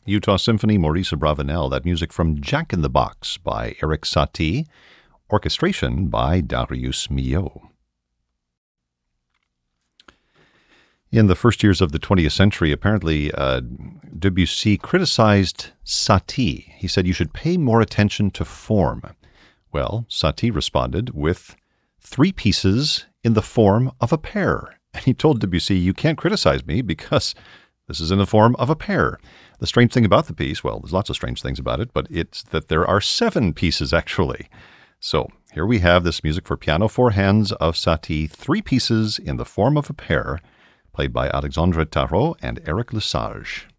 Utah Symphony, Maurice Abravanel. That music from Jack in the Box by Erik Satie. Orchestration by Darius Milhaud. In the first years of the 20th century, apparently Debussy criticized Satie. He said, "You should pay more attention to form." Well, Satie responded with 3 pieces in the form of a pair. And he told Debussy, "You can't criticize me because this is in the form of a pair." The strange thing about the piece, well, there's lots of strange things about it, but it's that there are 7 pieces actually. So here we have this music for piano 4 hands of Satie, 3 pieces in the form of a pair, played by Alexandre Tarot and Eric Lesage.